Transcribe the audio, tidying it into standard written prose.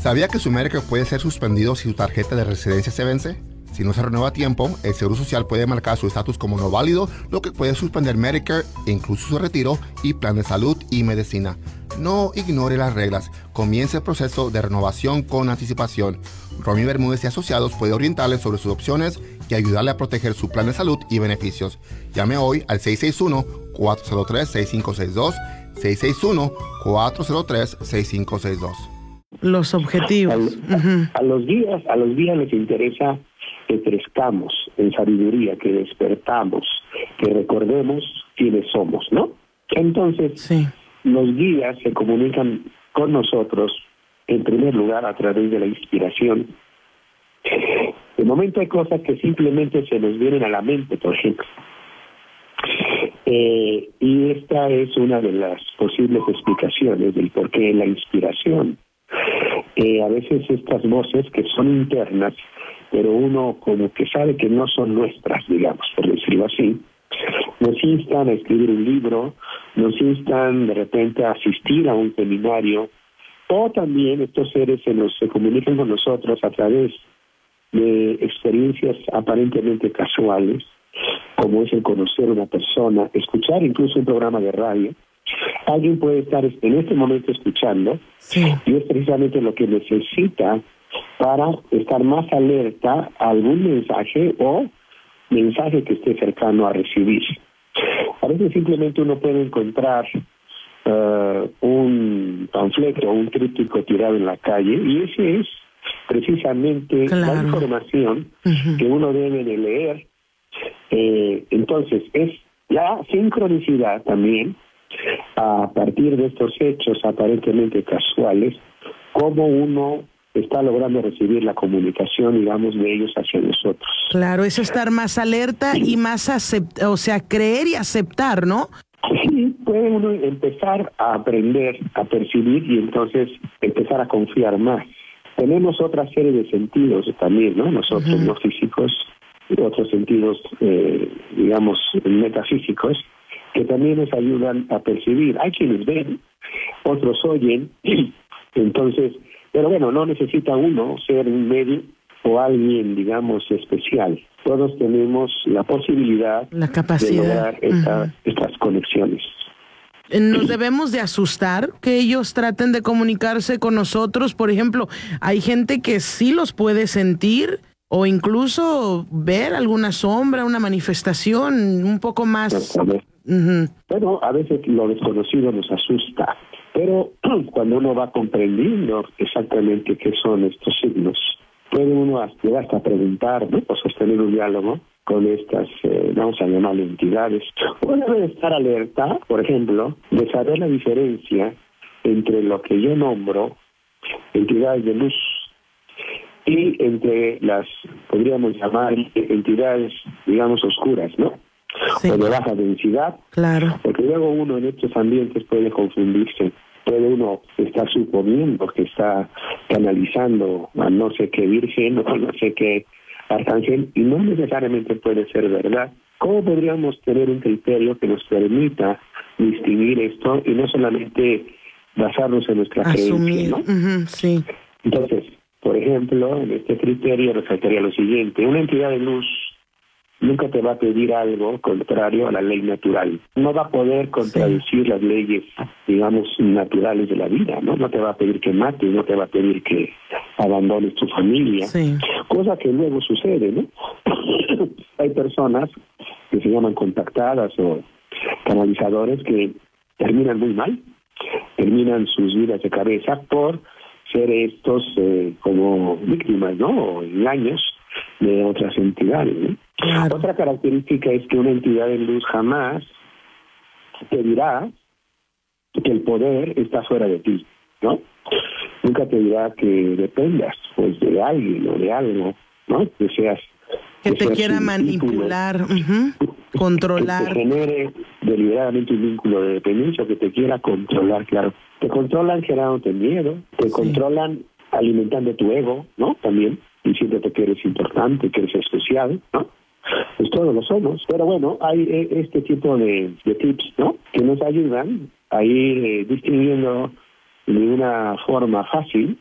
¿Sabía que su Medicare puede ser suspendido si su tarjeta de residencia se vence? Si no se renueva a tiempo, el Seguro Social puede marcar su estatus como no válido, lo que puede suspender Medicare, incluso su retiro y plan de salud y medicina. No ignore las reglas. Comience el proceso de renovación con anticipación. Romy Bermúdez y Asociados puede orientarle sobre sus opciones y ayudarle a proteger su plan de salud y beneficios. Llame hoy al 661-403-6562, 661-403-6562. Los objetivos. A los días les interesa que crezcamos en sabiduría, que despertamos, que recordemos quiénes somos, ¿no? Entonces, sí, los guías se comunican con nosotros, en primer lugar, a través de la inspiración. De momento hay cosas que simplemente se nos vienen a la mente, por ejemplo. Y esta es una de las posibles explicaciones del por qué la inspiración. A veces estas voces que son internas, pero uno como que sabe que no son nuestras, digamos, por decirlo así, nos instan a escribir un libro, nos instan de repente a asistir a un seminario, o también estos seres se comunican con nosotros a través de experiencias aparentemente casuales, como es el conocer a una persona, escuchar incluso un programa de radio. Alguien puede estar en este momento escuchando, sí, y es precisamente lo que necesita para estar más alerta a algún mensaje o mensaje que esté cercano a recibir. A veces simplemente uno puede encontrar un panfleto o un tríptico tirado en la calle, y ese es precisamente la información que uno debe de leer. Entonces, es la sincronicidad también, a partir de estos hechos aparentemente casuales, cómo uno está logrando recibir la comunicación, digamos, de ellos hacia nosotros. Claro, es estar más alerta y más creer y aceptar, ¿no? Sí, puede uno empezar a aprender, a percibir, y entonces empezar a confiar más. Tenemos otra serie de sentidos también, ¿no? Nosotros, no físicos, y otros sentidos, digamos, metafísicos, que también nos ayudan a percibir. Hay quienes ven, otros oyen, entonces, pero bueno, no necesita uno ser un medio o alguien, digamos, especial. Todos tenemos la posibilidad, la capacidad de lograr estas conexiones. ¿Nos debemos de asustar que ellos traten de comunicarse con nosotros? Por ejemplo, hay gente que sí los puede sentir o incluso ver alguna sombra, una manifestación un poco más. Bueno, a veces lo desconocido nos asusta, pero cuando uno va comprendiendo exactamente qué son estos signos, puede uno hasta preguntar, ¿no? O sostener un diálogo con estas, vamos a llamarle entidades. Uno debe estar alerta, por ejemplo, de saber la diferencia entre lo que yo nombro entidades de luz y entre las, podríamos llamar, entidades, digamos, oscuras, ¿no? Sí. O de baja densidad. Claro. Porque luego uno en estos ambientes puede confundirse. Puede uno estar suponiendo que está canalizando a no sé qué virgen o no sé qué arcángel, y no necesariamente puede ser verdad. ¿Cómo podríamos tener un criterio que nos permita distinguir esto y no solamente basarnos en nuestra creencia, ¿no? Sí. Entonces, por ejemplo, en este criterio resaltaría lo siguiente: una entidad de luz nunca te va a pedir algo contrario a la ley natural. No va a poder contradecir las leyes, digamos, naturales de la vida, ¿no? No te va a pedir que mates, no te va a pedir que abandones tu familia, cosa que luego sucede, ¿no? Hay personas que se llaman contactadas o canalizadores que terminan muy mal, terminan sus vidas de cabeza por ser estos como víctimas, ¿no? O engaños de otras entidades, ¿no? Claro. Otra característica es que una entidad de luz jamás te dirá que el poder está fuera de ti, ¿no? Nunca te dirá que dependas, pues, de alguien o de algo, ¿no? Que te quiera manipular, controlar. Que te genere deliberadamente un vínculo de dependencia, que te quiera controlar, claro. Te controlan generándote miedo, te controlan alimentando tu ego, ¿no? También, diciéndote que eres importante, que eres especial, ¿no? Pues todos lo somos. Pero bueno, hay este tipo de tips, ¿no? Que nos ayudan a ir distinguiendo de una forma fácil